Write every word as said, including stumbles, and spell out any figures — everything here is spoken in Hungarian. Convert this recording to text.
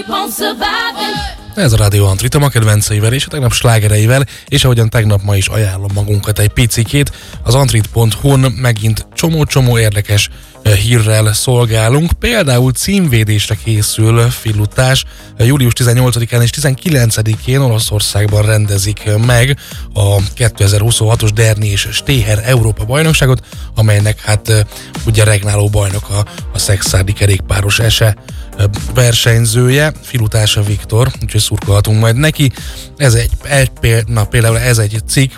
keep on surviving. Ez a Rádió Antrita, a kedvenceivel és a tegnap slágereivel, és ahogyan tegnap ma is ajánlom magunkat egy picikét, az antrit pont hu-n megint csomó-csomó érdekes hírrel szolgálunk. Például címvédésre készül Fillutás. július tizennyolcadikán és tizenkilencedikén Olaszországban rendezik meg a kétezer-huszonhatos Derni és Steher Európa bajnokságot, amelynek hát ugye regnáló bajnoka a szekszárdi kerékpáros ese versenyzője, Filutása Viktor, úgyhogy szurkolhatunk majd neki. Ez egy, egy, na, például ez egy cikk,